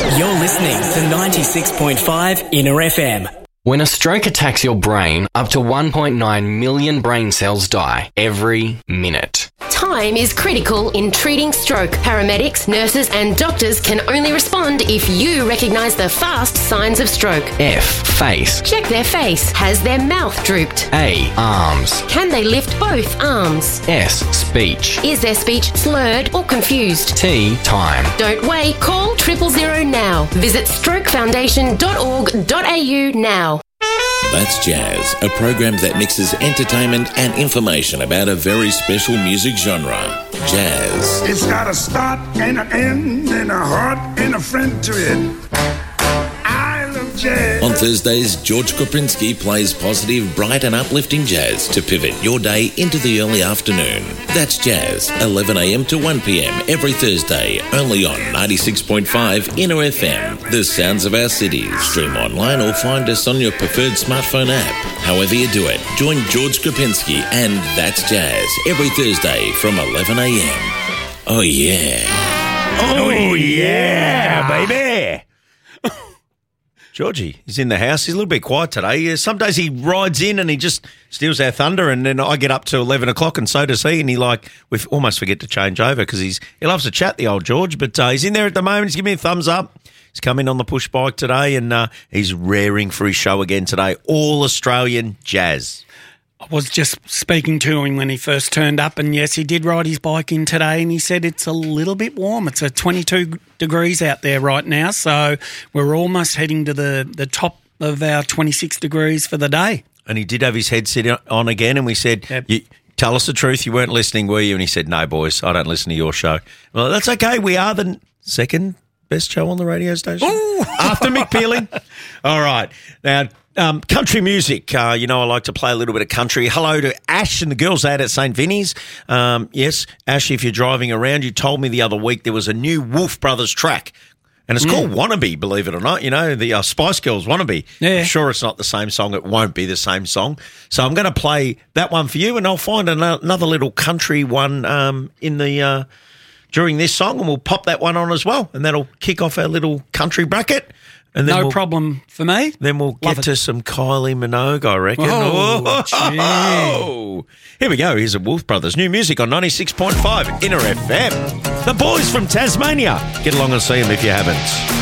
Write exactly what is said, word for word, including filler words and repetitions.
You're listening to ninety-six point five Inner F M. When a stroke attacks your brain, up to one point nine million brain cells die every minute. Time is critical in treating stroke. Paramedics, nurses and doctors can only respond if you recognise the fast signs of stroke. F. Face. Check their face. Has their mouth drooped? A. Arms. Can they lift both arms? S. Speech. Is their speech slurred or confused? T. Time. Don't wait. Call triple zero now. Visit stroke foundation dot org dot a u now. That's Jazz, a program that mixes entertainment and information about a very special music genre. Jazz. It's got a start and an end and a heart and a friend to it. I love jazz. On Thursdays, George Koprinski plays positive, bright and uplifting jazz to pivot your day into the early afternoon. That's Jazz, eleven a.m. to one p.m. every Thursday, only on ninety-six point five Inner F M, the sounds of our cities. Stream online or find us on your preferred smartphone app. However you do it, join George Kopinski and That's Jazz every Thursday from eleven a.m. Oh yeah. Oh yeah, baby. Georgie, he's in the house. He's a little bit quiet today. Some days he rides in and he just steals our thunder, and then I get up to eleven o'clock and so does he, and he like we almost forget to change over because he's he loves to chat, the old George, but uh, he's in there at the moment. He's giving me a thumbs up. He's come in on the push bike today, and uh, he's raring for his show again today. All Australian jazz. I was just speaking to him when he first turned up, and yes, he did ride his bike in today, and he said it's a little bit warm. It's a twenty-two degrees out there right now, so we're almost heading to the, the top of our twenty-six degrees for the day. And he did have his headset on again, and we said, Yep. you, tell us the truth, you weren't listening, were you? And he said, no, boys, I don't listen to your show. Well, that's okay. We are the second best show on the radio station. Ooh. After Mick Peeling. All right. Now, Um, country music, uh, you know, I like to play a little bit of country. Hello to Ash and the girls out at Saint Vinny's. Um, yes, Ash, if you're driving around, you told me the other week there was a new Wolf Brothers track, and it's mm. called Wannabe, believe it or not. You know, the uh, Spice Girls Wannabe. Yeah. I'm sure it's not the same song. It won't be the same song. So I'm going to play that one for you, and I'll find another little country one um, in the uh, during this song, and we'll pop that one on as well, and that'll kick off our little country bracket. And then no we'll, problem for me. Then we'll Love get it. to some Kylie Minogue, I reckon. Oh, oh, here we go. Here's the Wolf Brothers. New music on ninety-six point five Inner F M. The boys from Tasmania. Get along and see them if you haven't.